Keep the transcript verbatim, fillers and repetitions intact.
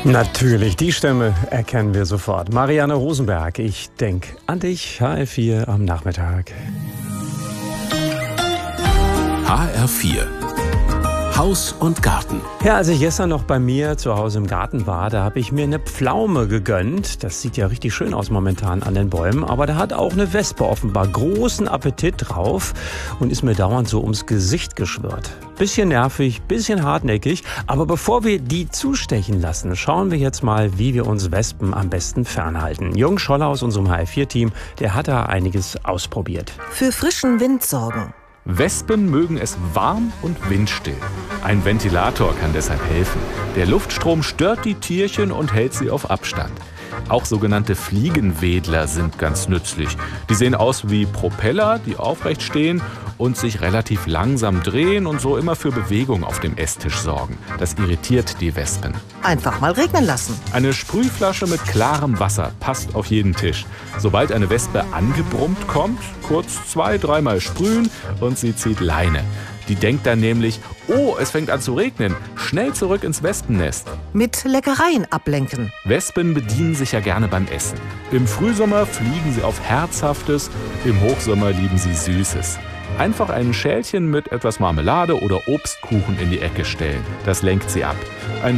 Natürlich, die Stimme erkennen wir sofort. Marianne Rosenberg, ich denke an dich, H R vier am Nachmittag. H R vier Haus und Garten. Ja, als ich gestern noch bei mir zu Hause im Garten war, da habe ich mir eine Pflaume gegönnt. Das sieht ja richtig schön aus momentan an den Bäumen, aber da hat auch eine Wespe offenbar großen Appetit drauf und ist mir dauernd so ums Gesicht geschwirrt. Bisschen nervig, bisschen hartnäckig, aber bevor wir die zustechen lassen, schauen wir jetzt mal, wie wir uns Wespen am besten fernhalten. Jürgen Scholler aus unserem H R vier Team, der hat da einiges ausprobiert. Für frischen Wind sorgen. Wespen mögen es warm und windstill. Ein Ventilator kann deshalb helfen. Der Luftstrom stört die Tierchen und hält sie auf Abstand. Auch sogenannte Fliegenwedler sind ganz nützlich. Die sehen aus wie Propeller, die aufrecht stehen und sich relativ langsam drehen und so immer für Bewegung auf dem Esstisch sorgen. Das irritiert die Wespen. Einfach mal regnen lassen. Eine Sprühflasche mit klarem Wasser passt auf jeden Tisch. Sobald eine Wespe angebrummt kommt, kurz zwei, dreimal sprühen und sie zieht Leine. Die denkt dann nämlich, oh, es fängt an zu regnen, schnell zurück ins Wespennest. Mit Leckereien ablenken. Wespen bedienen sich ja gerne beim Essen. Im Frühsommer fliegen sie auf Herzhaftes, im Hochsommer lieben sie Süßes. Einfach ein Schälchen mit etwas Marmelade oder Obstkuchen in die Ecke stellen. Das lenkt sie ab. Ein